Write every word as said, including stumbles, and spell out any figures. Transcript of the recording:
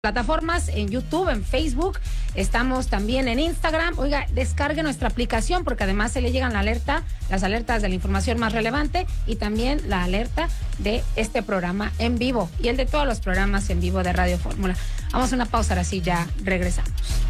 plataformas, en YouTube, en Facebook, estamos también en Instagram. Oiga, descargue nuestra aplicación porque además se le llegan la alerta, las alertas de la información más relevante y también la alerta de este programa en vivo y el de todos los programas en vivo de Radio Fórmula. Vamos a una pausa, ahora sí ya regresamos.